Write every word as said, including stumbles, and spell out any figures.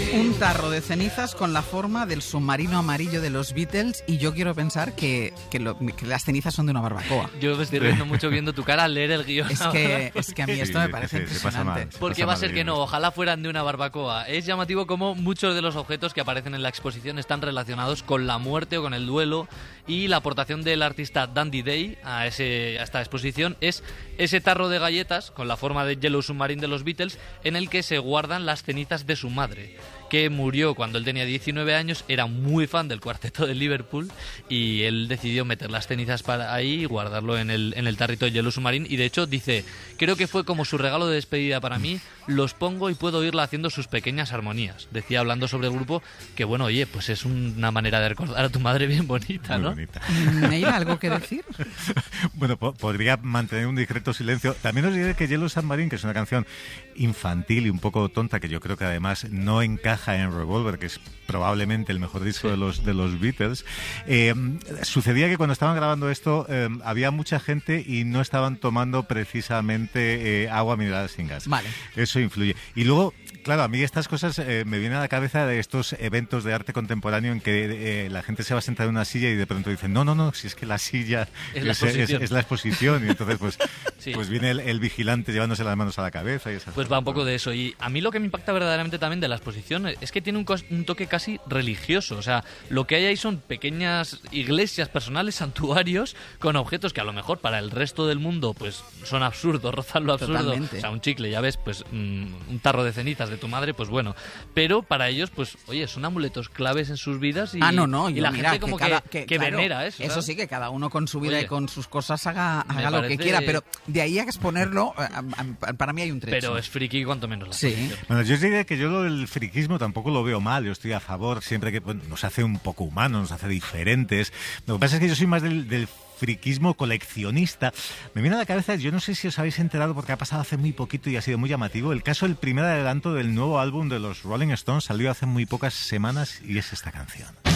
Un tarro de cenizas con la forma del submarino amarillo de los Beatles, y yo quiero pensar que, que, lo, que las cenizas son de una barbacoa. Yo me estoy riendo mucho viendo tu cara al leer el guión. Es que, es que a mí esto Sí, me parece sí, se pasa impresionante. mal, se Porque pasa va a mal ser que no, leyendo ojalá fueran de una barbacoa. Es llamativo como muchos de los objetos que aparecen en la exposición están relacionados con la muerte o con el duelo, y la aportación del artista Dandy Day a, ese, a esta exposición es ese tarro de galletas con la forma de Yellow Submarine de los Beatles, en el que se guardan las cenizas de su madre, que murió cuando él tenía diecinueve años, era muy fan del cuarteto de Liverpool, y él decidió meter las cenizas para ahí y guardarlo en el, en el tarrito de Yellow Submarine. Y de hecho dice, creo que fue como su regalo de despedida para mí, los pongo y puedo oírla haciendo sus pequeñas armonías. Decía, hablando sobre el grupo, que bueno, oye, pues es una manera de recordar a tu madre bien bonita, Muy ¿no? bonita. ¿Neil, algo que decir? Bueno, po- podría mantener un discreto silencio. También os diré que Yellow Submarine, que es una canción infantil y un poco tonta, que yo creo que además no encaja en Revolver, que es probablemente el mejor disco Sí. de los de los Beatles, eh, sucedía que cuando estaban grabando esto eh, había mucha gente y no estaban tomando precisamente eh, agua mineral sin gas. Vale. Eso influye. Y luego, claro, a mí estas cosas eh, me vienen a la cabeza de estos eventos de arte contemporáneo en que eh, la gente se va a sentar en una silla y de pronto dicen, no, no, no, si es que la silla Es la es, exposición. es la exposición. Y entonces pues, Sí. pues viene el, el vigilante llevándose las manos a la cabeza y esas Pues cosas. va un poco de eso. Y a mí lo que me impacta verdaderamente también de la exposición es que tiene un, cos- un toque casi religioso. O sea, lo que hay ahí son pequeñas iglesias personales, santuarios, con objetos que a lo mejor para el resto del mundo pues son absurdos, rozan lo absurdo. Totalmente. O sea, un chicle, ya ves, pues mm, un tarro de cenizas de tu madre, pues bueno. Pero para ellos, pues, oye, son amuletos claves en sus vidas y, Ah, no, no, y yo, la mira, gente como que, cada- que, claro, venera eso. Eso ¿sabes? sí, que cada uno con su vida Oye, y con sus cosas haga, me haga lo que parece- quiera, pero de ahí a exponerlo, eh, a- a- para mí hay un trecho. Pero es friki cuanto menos la Sí. exposición. Bueno, yo os diría que yo lo del friquismo tampoco lo veo mal, yo estoy a favor, siempre que bueno, nos hace un poco humanos, nos hace diferentes. Lo que pasa es que yo soy más del, del friquismo coleccionista. Me viene a la cabeza, yo no sé si os habéis enterado porque ha pasado hace muy poquito y ha sido muy llamativo, el caso del primer adelanto del nuevo álbum de los Rolling Stones, salió hace muy pocas semanas y es esta canción.